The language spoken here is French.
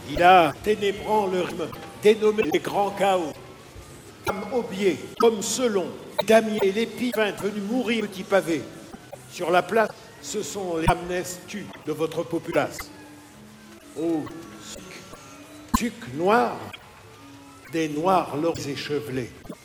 Il a ténébrant le rythme, dénommé les grands chaos. Comme Aubier, comme Selon, Damier et l'épivin venus mourir petit pavé. Sur la place, ce sont les amnestus de votre populace. Ô suc noir, des noirs leurs échevelés.